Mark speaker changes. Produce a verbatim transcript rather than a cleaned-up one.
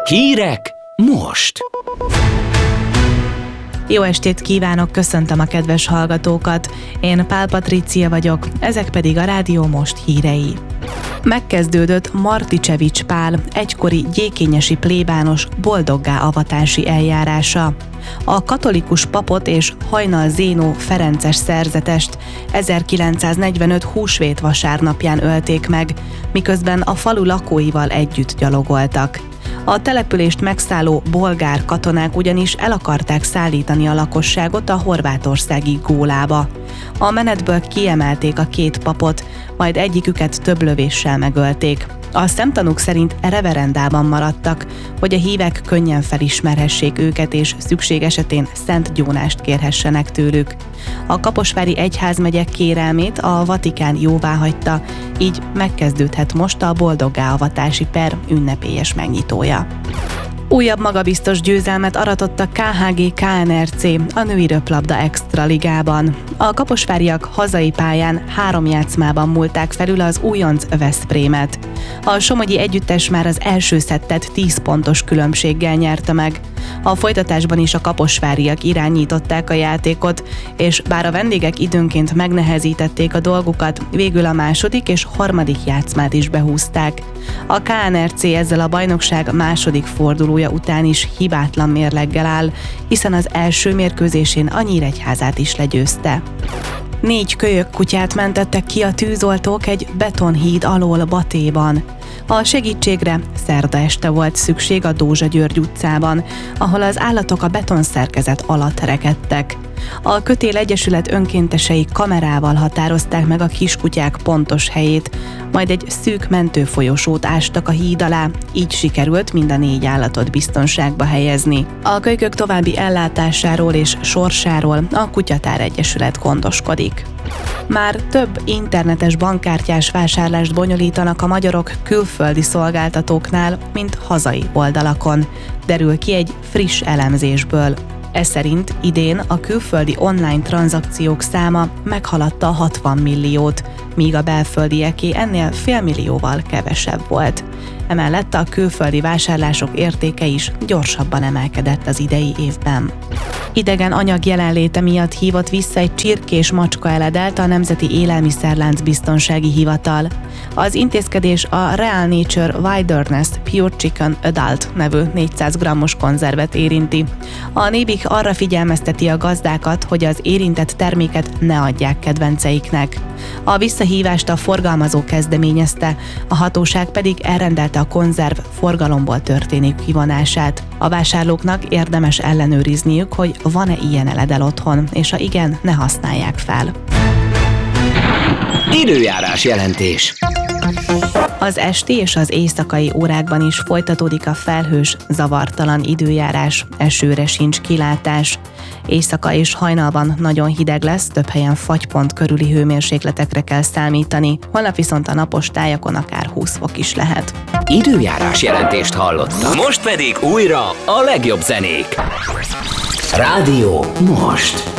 Speaker 1: Hírek most!
Speaker 2: Jó estét kívánok, köszöntöm a kedves hallgatókat. Én Pál Patrícia vagyok, ezek pedig a Rádió Most hírei. Megkezdődött Marticsevics Pál, egykori gyékényesi plébános boldoggá avatási eljárása. A katolikus papot és Hajnal Zénó ferences szerzetest ezerkilencszáznegyvenöt húsvét vasárnapján ölték meg, miközben a falu lakóival együtt gyalogoltak. A települést megszálló bolgár katonák ugyanis el akarták szállítani a lakosságot a horvátországi Gólába. A menetből kiemelték a két papot, majd egyiküket több lövéssel megölték. A szemtanúk szerint reverendában maradtak, hogy a hívek könnyen felismerhessék őket és szükség esetén szent gyónást kérhessenek tőlük. A Kaposvári egyházmegye kérelmét a Vatikán jóváhagyta, így megkezdődhet most a boldoggá avatási per ünnepélyes megnyitója. Újabb magabiztos győzelmet aratott a ká há gé ká en er cé a női röplabda extra ligában. A kaposváriak hazai pályán három játszmában múlták felül az újonc Veszprémet. A somogyi együttes már az első szettet tíz pontos különbséggel nyerte meg. A folytatásban is a kaposváriak irányították a játékot, és bár a vendégek időnként megnehezítették a dolgukat, végül a második és harmadik játszmát is behúzták. A ká en er cé ezzel a bajnokság második fordulója után is hibátlan mérleggel áll, hiszen az első mérkőzésén a Nyíregyházát is legyőzte. Négy kölyök kutyát mentettek ki a tűzoltók egy betonhíd alól Batéban. A segítségre szerda este volt szükség a Dózsa György utcában, ahol az állatok a betonszerkezet alatt rekedtek. A Kötél Egyesület önkéntesei kamerával határozták meg a kiskutyák pontos helyét, majd egy szűk mentőfolyosót ástak a híd alá, így sikerült mind a négy állatot biztonságba helyezni. A kölykök további ellátásáról és sorsáról a Kutyatár Egyesület gondoskodik. Már több internetes bankkártyás vásárlást bonyolítanak a magyarok külföldi szolgáltatóknál, mint hazai oldalakon, derül ki egy friss elemzésből. Ez szerint idén a külföldi online tranzakciók száma meghaladta a hatvan milliót, míg a belföldieké ennél félmillióval kevesebb volt. Emellett a külföldi vásárlások értéke is gyorsabban emelkedett az idei évben. Idegen anyag jelenléte miatt hívott vissza egy csirkés macska eledelt a Nemzeti Élelmiszerlánc Biztonsági Hivatal. Az intézkedés a Real Nature Wilderness Pure Chicken Adult nevű négyszáz grammos konzervet érinti. A Nébik arra figyelmezteti a gazdákat, hogy az érintett terméket ne adják kedvenceiknek. A visszahívást a forgalmazó kezdeményezte, a hatóság pedig elrendelte a konzerv forgalomból történő kivonását. A vásárlóknak érdemes ellenőrizniük, hogy van-e ilyen eledel otthon, és ha igen, ne használják fel.
Speaker 1: Időjárás jelentés.
Speaker 2: Az esti és az éjszakai órákban is folytatódik a felhős, zavartalan időjárás, esőre sincs kilátás. Éjszaka és hajnalban nagyon hideg lesz, több helyen fagypont körüli hőmérsékletekre kell számítani, holnap viszont a napos tájakon akár húsz fok is lehet.
Speaker 1: Időjárás jelentést hallottak. Most pedig újra a legjobb zenék. Rádió Most.